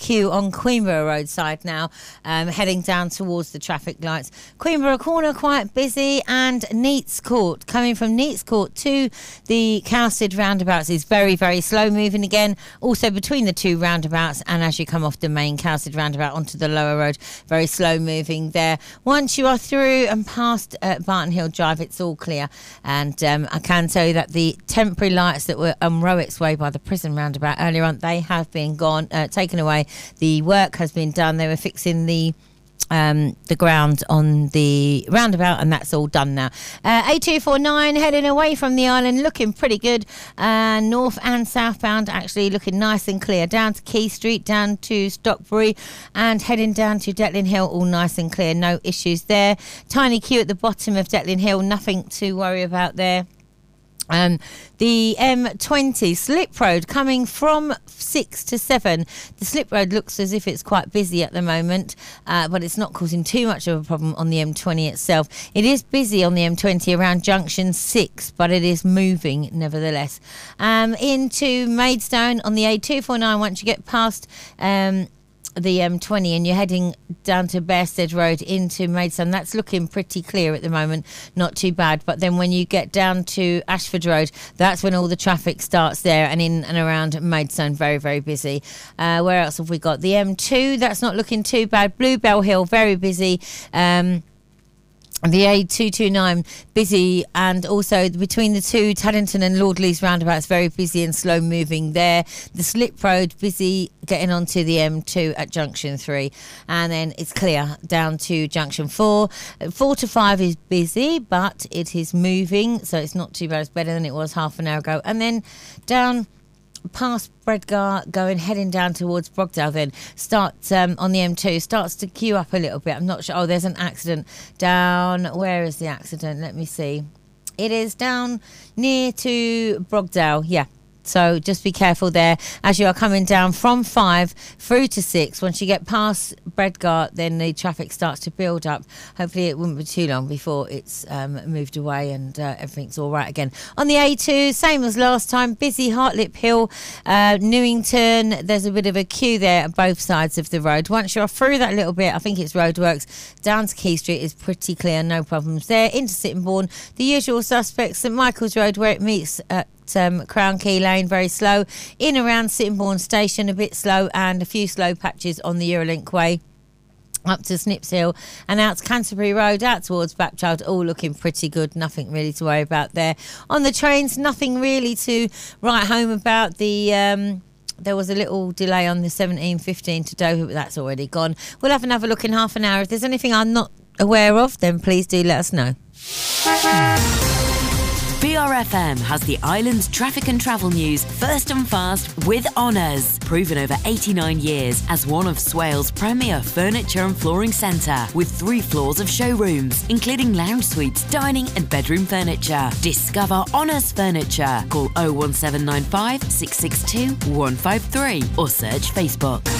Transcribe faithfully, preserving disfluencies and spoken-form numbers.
queue on Queenborough roadside now, um, heading down towards the traffic lights. Queenborough Corner quite busy, and Neats Court, coming from Neats Court to the Cowsted roundabouts, is very, very slow moving again. Also between the two roundabouts, and as you come off the main Cowsted roundabout onto the lower road, very slow moving there. Once you are through and past uh, Barton Hill Drive, it's all clear. And um, I can tell you that the temporary lights that were on Rowick's Way by the prison roundabout earlier on, they have been gone, uh, taken away. The work has been done. They were fixing the um, the ground on the roundabout, and that's all done now. Uh, A two forty-nine heading away from the island, looking pretty good. Uh, north and southbound actually looking nice and clear. Down to Key Street, down to Stockbury, and heading down to Detling Hill, all nice and clear. No issues there. Tiny queue at the bottom of Detling Hill, nothing to worry about there. Um, the M twenty Slip Road coming from six to seven. The Slip Road looks as if it's quite busy at the moment, uh, but it's not causing too much of a problem on the M twenty itself. It is busy on the M twenty around junction six, but it is moving nevertheless. Um, into Maidstone on the A two forty-nine, once you get past um, the M twenty and you're heading down to Bearstead Road into Maidstone, that's looking pretty clear at the moment, not too bad. But then when you get down to Ashford Road, that's when all the traffic starts there, and in and around Maidstone, very, very busy. Uh, where else have we got? The M two, that's not looking too bad. Bluebell Hill, very busy. Um, The A two twenty-nine busy, and also between the two Taddington and Lord Lees roundabouts, very busy and slow moving there. The Slip Road busy getting onto the M two at junction three, and then it's clear down to junction four. Four to five is busy, but it is moving, so it's not too bad. It's better than it was half an hour ago. And then down past Bredgar, going heading down towards Brogdale, then starts um, on the M two, starts to queue up a little bit. I'm not sure. Oh, there's an accident down. Where is the accident? Let me see. It is down near to Brogdale. Yeah. So just be careful there as you are coming down from five through to six. Once you get past Bredgar, then the traffic starts to build up. Hopefully it wouldn't be too long before it's um, moved away and uh, everything's all right again. On the A two, same as last time, busy Hartlip Hill, uh, Newington. There's a bit of a queue there at both sides of the road. Once you're through that little bit, I think it's roadworks, down to Key Street is pretty clear, no problems there. Into Sittingbourne, the usual suspects, St Michael's Road where it meets at Um, Crown Key Lane, very slow. In around Sittingbourne Station, a bit slow, and a few slow patches on the Eurolink Way up to Snips Hill and out to Canterbury Road, out towards Bapchild, all looking pretty good. Nothing really to worry about there. On the trains, nothing really to write home about. The um, there was a little delay on the seventeen fifteen to Dover, but that's already gone. We'll have another look in half an hour. If there's anything I'm not aware of, then please do let us know. B R F M has the island's traffic and travel news first and fast with honours. Proven over eighty-nine years as one of Swales' premier furniture and flooring centre, with three floors of showrooms, including lounge suites, dining and bedroom furniture. Discover Honours Furniture. Call oh one seven nine five, six six two, one five three or search Facebook.